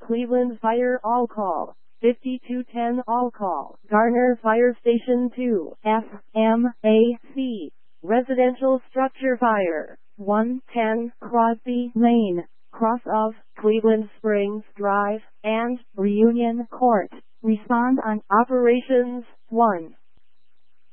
Cleveland Fire All Call. 5210 All Call. Garner Fire Station 2. FMAC. Residential Structure Fire. 110 Crosby Lane, cross of Cleveland Springs Drive, and Reunion Court. Respond on Operations 1.